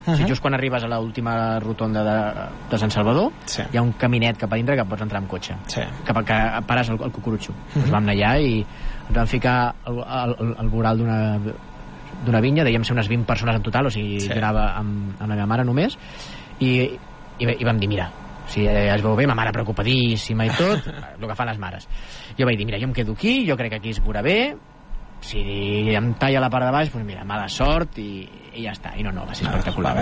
O sigui, just quan arribes a l'última rotonda de Sant Salvador, hi ha un caminet cap a dintre que pots entrar amb cotxe. Que pares el cucurutxo. Ens vam anar allà i ens vam ficar al voral d'una vinya, dèiem ser unes 20 persones en total, o sigui, jo anava amb la meva mare només, i vam dir, mira, si es veu bé, ma mare preocupadíssima i tot, el que fan les mares. Jo vaig dir, mira, jo em quedo aquí, jo crec que aquí es veurà bé, si em talla la part de baix, doncs mira, mala sort i ja està. I no, va ser espectacular.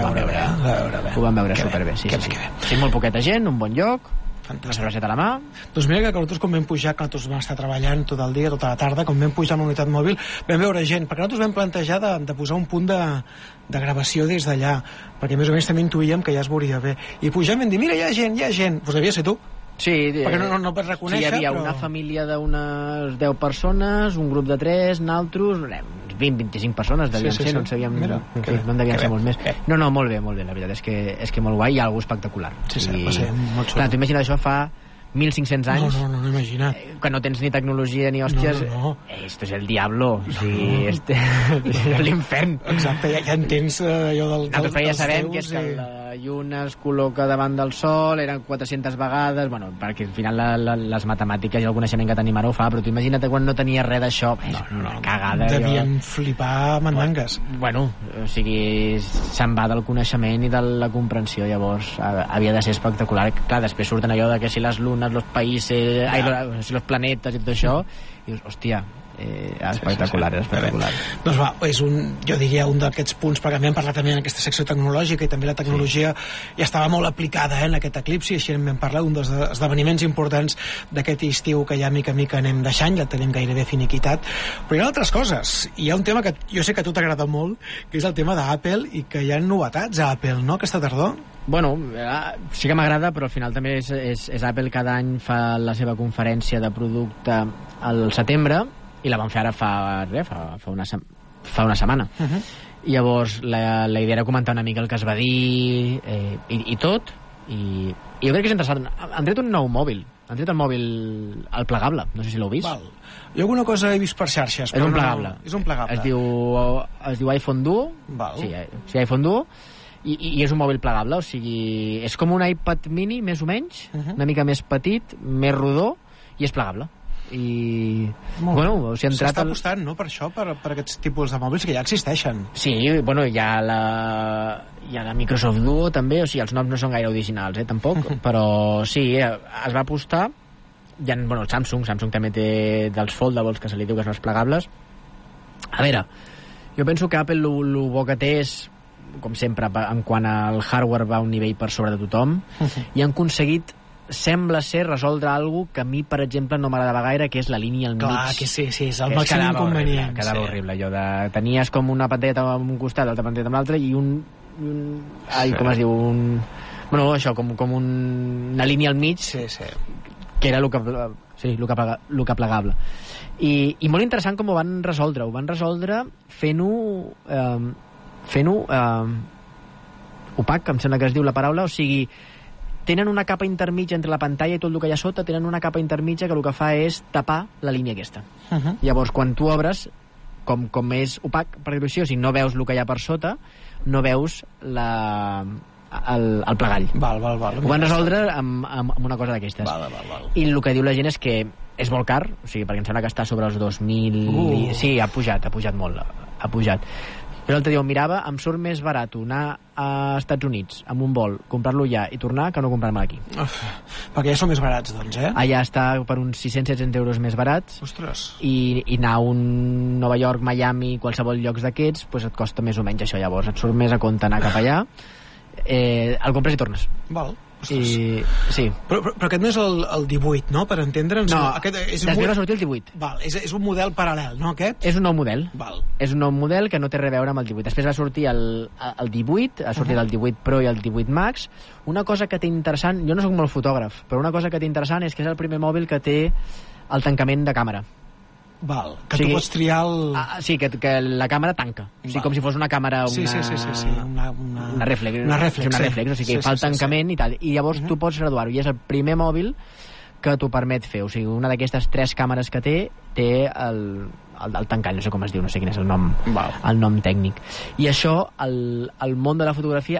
Ho vam veure superbé. Sí, molt poqueta gent, un bon lloc, una cerveseta a la mà. Doncs mira que nosaltres quan vam pujar, que nosaltres vam estar treballant tot el dia, tota la tarda, quan vam pujar amb la unitat mòbil, vam veure gent, perquè nosaltres vam plantejar de posar un punt de gravació des d'allà, perquè més o menys també intuïem que ja es veuria bé. I pujàvem i vam dir, mira, hi ha gent. Doncs devia ser tu. Sí, perquè no pots reconèixer, hi havia una família d'unes 10 persones, un grup de 3, naltros, 20-25 persones devien ser, no en sabíem, no en devien ser molts més. No, molt bé, la veritat és que molt guai, hi ha alguna espectacular. Va ser molt xulo. Clar, t'ho imagines, això fa 1.500 anys, no imagina't, que no tens ni tecnologia ni hòsties. Esto es el diablo, o sigui, és l'infern. Exacte, ja entens allò nosaltres ja sabem que és que la lluna es col·loca davant del sol, eren 400 vegades, bueno, perquè al final les matemàtiques i el coneixement que tenim ara ho fa, però tu imagina't quan no tenia res d'això, una cagada. Devien flipar mandangues. Bueno, o sigui, se'n va del coneixement i de la comprensió, llavors havia de ser espectacular. Clar, després surten allò de que si les lunes, los países, si los planetes i tot això, i dius, hòstia, espectacular. Doncs va, és jo diria un d'aquests punts, perquè hem parlat també en aquesta secció tecnològica i també la tecnologia ja estava molt aplicada en aquest eclipsi, així en vam parlar d'un dels esdeveniments importants d'aquest estiu que ja mica a mica anem deixant, ja el tenim gairebé finiquitat, però hi ha altres coses. Hi ha un tema que jo sé que a tu t'agrada molt, que és el tema d'Apple, i que hi ha novetats a Apple, no?, aquesta tardor? Bueno, sí que m'agrada, però al final també és Apple, cada any fa la seva conferència de producte al setembre, i la van fer ara fa una setmana. I llavors la idea era comentar una mica el que es va dir i tot, i jo crec que és interessant. Han tret un nou mòbil, han tret el mòbil el plegable, no sé si l'heu vist. Jo alguna cosa he vist per xarxes, és un plegable. Es diu iPhone Duo. Sí, iPhone Duo, i és un mòbil plegable, o sigui, és com un iPad mini més o menys, una mica més petit, més rodó, i és plegable. I bueno, s'està apostant, no?, per això, per aquests tipus de mòbils que ja existeixen. Sí, bueno, hi ha la Microsoft Duo també, o sigui, els noms no són gaire originals, tampoc, però sí, es va apostar. Hi ha, bueno, el Samsung també té dels foldables, que se li diu que són els plegables. A veure, jo penso que Apple el bo que té és, com sempre, en quant al hardware va a un nivell per sobre de tothom, i han aconseguit, sembla ser, resoldre alguna cosa que a mi, per exemple, no m'agradava gaire, que és la línia al mig. Clar, que sí, és el màxim inconvenient. Quedava horrible, allò de... Tenies com una pantalleta amb un costat, l'altra pantalleta amb l'altre, i com es diu? Bueno, això, com una línia al mig, que era el que plegable. I molt interessant com ho van resoldre. Ho van resoldre fent-ho opac, em sembla que es diu la paraula, o sigui, tenen una capa intermitja entre la pantalla i tot el que hi ha sota, tenen una capa intermitja que el que fa és tapar la línia aquesta. Llavors, quan tu obres, com és opac, per dir-ho així, o sigui, no veus el que hi ha per sota, no veus el plegall. Ho van resoldre amb una cosa d'aquestes. I el que diu la gent és que és molt car, o sigui, perquè em sembla que està sobre els 2.000... Sí, ha pujat molt, ha pujat. Jo l'altre dia ho mirava, em surt més barat anar a Estats Units amb un vol, comprar-lo ja i tornar, que no comprar-me aquí. Perquè ja són més barats, doncs, Allà està per uns 600-700 euros més barats. Ostres. I anar a un Nova York, Miami, qualsevol llocs d'aquests, doncs et costa més o menys això, llavors et surt més a compte anar cap allà, el compres i tornes. Val. Sí. Però aquest no és el 18, no?, per entendre'ns. No, després va sortir el 18. És un model paral·lel, no, aquest? És un nou model. És un nou model que no té res a veure amb el 18. Després va sortir el 18, ha sortit el 18 Pro i el 18 Max. Una cosa que té interessant, jo no soc molt fotògraf, però una cosa que té interessant és que és el primer mòbil que té el tancament de càmera. Que tu pots triar el... Sí, que la càmera tanca. O sigui, com si fos una càmera... Una reflex. O sigui, que fa el tancament i tal. I llavors tu pots graduar-ho. I és el primer mòbil que t'ho permet fer. O sigui, una d'aquestes 3 càmeres que té té el tancall, no sé com es diu, no sé quin és el nom tècnic. I això, el món de la fotografia